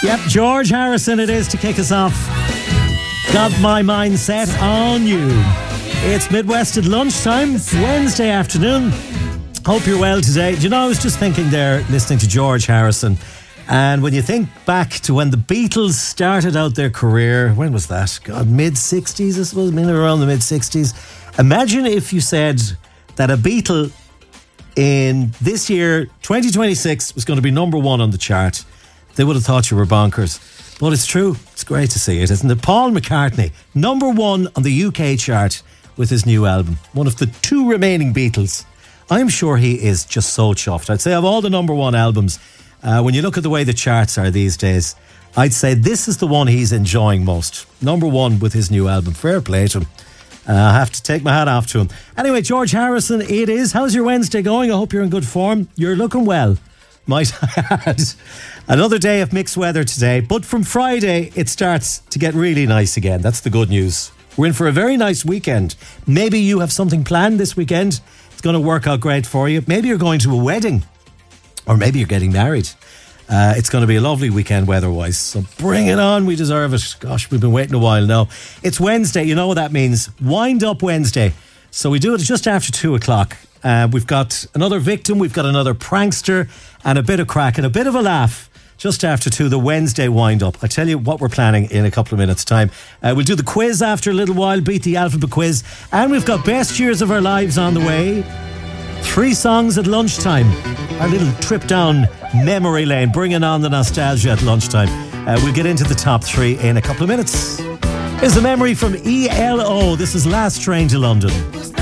Yep, George Harrison it is to kick us off. Got my mind set on you. It's Midwest at lunchtime, Wednesday afternoon. Hope you're well today. Do you know, I was just thinking there, listening to George Harrison, and when you think back to when the Beatles started out their career, when was that? God, mid-60s, I suppose, maybe around the mid-60s. Imagine if you said that a Beatle in this year, 2026, was going to be number one on the chart. They would have thought you were bonkers. But it's true. It's great to see it, isn't it? Paul McCartney, number one on the UK chart with his new album. One of the two remaining Beatles. I'm sure he is just so chuffed. I'd say of all the number one albums, when you look at the way the charts are these days, I'd say this is the one he's enjoying most. Number one with his new album. Fair play to him. I have to take my hat off to him. Anyway, George Harrison, it is. How's your Wednesday going? I hope you're in good form. You're looking well. Might I add. Another day of mixed weather today, but from Friday it starts to get really nice again. That's the good news. We're in for a very nice weekend. Maybe you have something planned this weekend. It's going to work out great for you. Maybe you're going to a wedding, or maybe you're getting married. It's going to be a lovely weekend weather-wise, so bring it on. We deserve it. Gosh, we've been waiting a while now. It's Wednesday. You know what that means. Wind Up Wednesday. So we do it just after 2 o'clock. We've got another victim, we've got another prankster, and a bit of crack and a bit of a laugh just after 2, the Wednesday wind-up. I tell you what we're planning in a couple of minutes' time. We'll do the quiz after a little while, beat the alphabet quiz, and we've got best years of our lives on the way. 3 songs at lunchtime. Our little trip down memory lane, bringing on the nostalgia at lunchtime. We'll get into the top 3 in a couple of minutes. Here's a memory from ELO. This is Last Train to London.